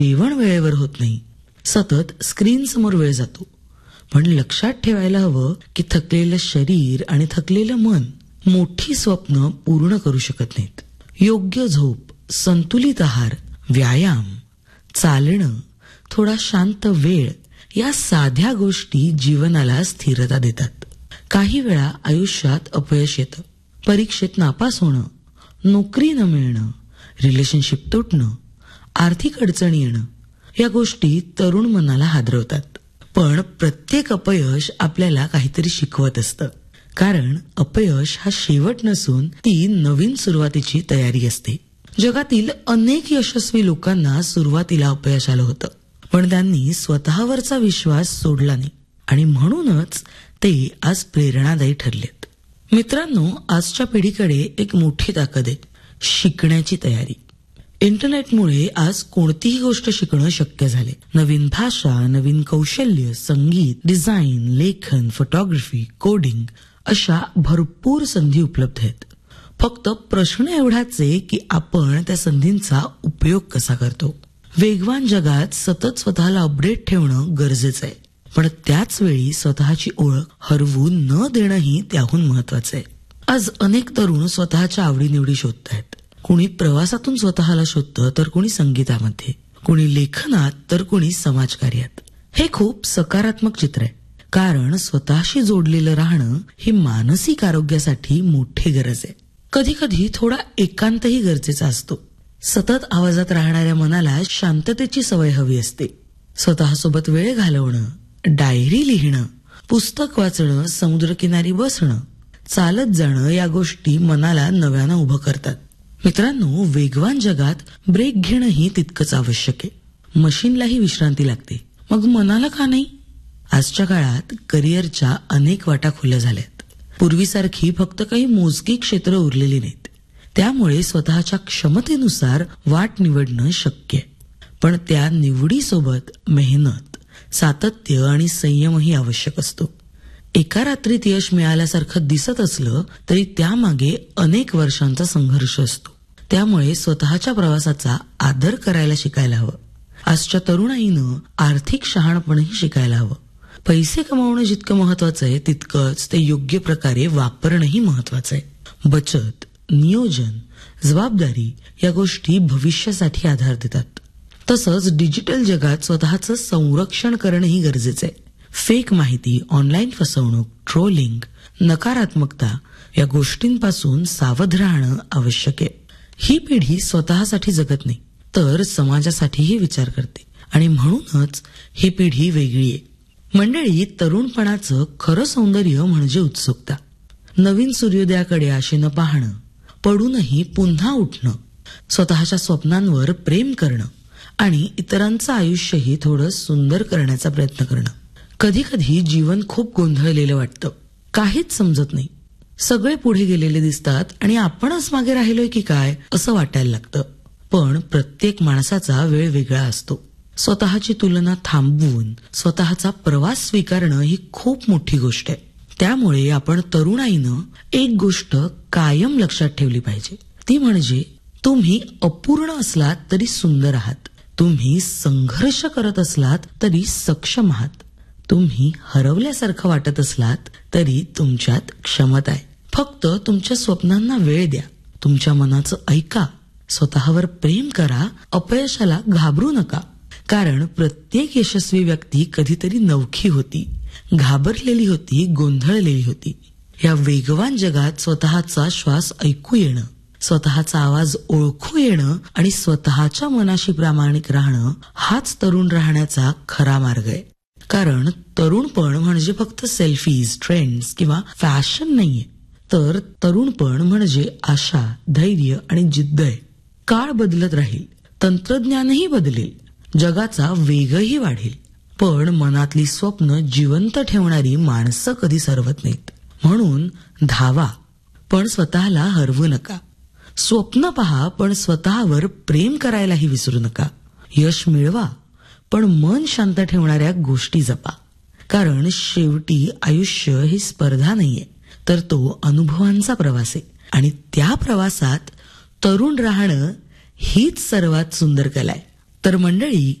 जेवण वेळेवर होत नाही, सतत स्क्रीन समोर वेळ जातो. पण लक्षात ठेवायला हवं की थकलेलं शरीर आणि थकलेलं मन मोठी स्वप्न पूर्ण करू शकत नाहीत. योग्य झोप, संतुलित आहार, व्यायाम, चालणं, थोडा शांत वेळ या साध्या गोष्टी जीवनाला स्थिरता देतात. काही वेळा आयुष्यात अपयश येतं, परीक्षेत नापास होणं, नोकरी न मिळणं, रिलेशनशिप तुटणं, आर्थिक अडचणी येणं या गोष्टी तरुण मनाला हादरवतात. पण प्रत्येक अपयश आपल्याला काहीतरी शिकवत असतं, कारण अपयश हा शेवट नसून ती नवीन सुरुवातीची तयारी असते. जगातील अनेक यशस्वी लोकांना सुरुवातीला अपयश आलं होतं, पण त्यांनी स्वतःवरचा विश्वास सोडला नाही आणि म्हणूनच ते आज प्रेरणादायी ठरलेत. मित्रांनो, आजच्या पिढीकडे एक मोठी ताकद आहे, शिकण्याची तयारी. इंटरनेटमुळे आज कोणतीही गोष्ट शिकणं शक्य झाले. नवीन भाषा, नवीन कौशल्य, संगीत, डिझाईन, लेखन, फोटोग्राफी, कोडिंग अशा भरपूर संधी उपलब्ध आहेत. फक्त प्रश्न एवढाच आहे की आपण त्या संधींचा उपयोग कसा करतो. वेगवान जगात सतत स्वतःला अपडेट ठेवणं गरजेचं आहे, पण त्याच वेळी स्वतःची ओळख हरवू न देणंही त्याहून महत्वाचं आहे. आज अनेक तरुण स्वतःच्या आवडीनिवडी शोधत आहेत. कुणी प्रवासातून स्वतःला शोधतं, तर कुणी संगीतामध्ये, कुणी लेखनात, तर कुणी समाजकार्यात. हे खूप सकारात्मक चित्र आहे, कारण स्वतःशी जोडलेलं राहणं ही मानसिक आरोग्यासाठी मोठी गरज आहे. कधी कधी थोडा एकांतही गरजेचा असतो. सतत आवाजात राहणाऱ्या मनाला शांततेची सवय हवी असते. स्वतःसोबत वेळ घालवणं, डायरी लिहिणं, पुस्तक वाचणं, समुद्रकिनारी बसणं, चालत जाणं या गोष्टी मनाला नव्यानं उभं करतात. मित्रांनो, वेगवान जगात ब्रेक घेणंही तितकंच आवश्यक आहे. मशीनलाही विश्रांती लागते, मग मनाला का नाही? आजच्या काळात करिअरच्या अनेक वाटा खुल्या झाल्यात. पूर्वीसारखी फक्त काही मोजकी क्षेत्र उरलेली नाहीत. त्यामुळे स्वतःच्या क्षमतेनुसार वाट निवडणं शक्य आहे. पण त्या निवडीसोबत मेहनत, सातत्य आणि संयमही आवश्यक असतो. एका रात्रीत यश मिळाल्यासारखं दिसत असलं तरी त्यामागे अनेक वर्षांचा संघर्ष असतो. त्यामुळे स्वतःच्या प्रवासाचा आदर करायला शिकायला हवं. आजच्या तरुणाईनं आर्थिक शहाणपणही शिकायला हवं. पैसे कमावणं जितकं महत्वाचं आहे, तितकंच ते योग्य प्रकारे वापरणंही महत्वाचं आहे. बचत, नियोजन, जबाबदारी या गोष्टी भविष्यासाठी आधार देतात. तसंच डिजिटल जगात स्वतःचं संरक्षण करणंही गरजेचं आहे. फेक माहिती, ऑनलाईन फसवणूक, ट्रोलिंग, नकारात्मकता या गोष्टींपासून सावध राहणं आवश्यक आहे. ही पिढी स्वतःसाठी जगत नाही, तर समाजासाठीही विचार करते आणि म्हणूनच ही पिढी वेगळी आहे. मंडळी, तरुणपणाचं खरं सौंदर्य म्हणजे उत्सुकता. नवीन सूर्योदयाकडे आशेनं पाहणं, पडूनही पुन्हा उठणं, स्वतःच्या स्वप्नांवर प्रेम करणं आणि इतरांचं आयुष्यही थोडं सुंदर करण्याचा प्रयत्न करणं. कधी कधी जीवन खूप गोंधळलेलं वाटतं, काहीच समजत नाही. सगळे पुढे गेलेले दिसतात आणि आपणच मागे राहिलोय की काय असं वाटायला लागतं. पण प्रत्येक माणसाचा वेळ वेगळा असतो. स्वतःची तुलना थांबवून स्वतःचा प्रवास स्वीकारणं ही खूप मोठी गोष्ट आहे. त्यामुळे आपण तरुणाईनं एक गोष्ट कायम लक्षात ठेवली पाहिजे, ती म्हणजे तुम्ही अपूर्ण असलात तरी सुंदर आहात. तुम्ही संघर्ष करत असलात तरी सक्षम आहात. तुम्ही हरवल्यासारखं वाटत असलात तरी तुमच्यात क्षमता आहे. फक्त तुमच्या स्वप्नांना वेळ द्या, तुमच्या मनाचं ऐका, स्वतःवर प्रेम करा, अपयशाला घाबरू नका. कारण प्रत्येक यशस्वी व्यक्ती कधीतरी नवखी होती, घाबरलेली होती, गोंधळलेली होती. या वेगवान जगात स्वतःचा श्वास ऐकू येणं, स्वतःचा आवाज ओळखू येणं आणि स्वतःच्या मनाशी प्रामाणिक राहणं हाच तरुण राहण्याचा खरा मार्ग आहे. कारण तरुणपण म्हणजे फक्त सेल्फीज, ट्रेंड्स किंवा फॅशन नाहीये, तर तरुणपण म्हणजे आशा, धैर्य आणि जिद्द आहे. काळ बदलत राहील, तंत्रज्ञानही बदलेल, जगाचा वेगही वाढेल, पण मनातली स्वप्न जिवंत ठेवणारी माणसं कधी सरवत नाहीत. म्हणून धावा, पण स्वतःला हरवू नका. स्वप्न पहा, पण स्वतःवर प्रेम करायलाही विसरू नका. यश मिळवा, पण मन शांत ठेवणाऱ्या गोष्टी जपा. कारण शेवटी आयुष्य ही स्पर्धा नाहीये, तर तो अनुभवांचा प्रवास आहे. आणि त्या प्रवासात तरुण राहणं हीच सर्वात सुंदर कला आहे. तर मंडळी,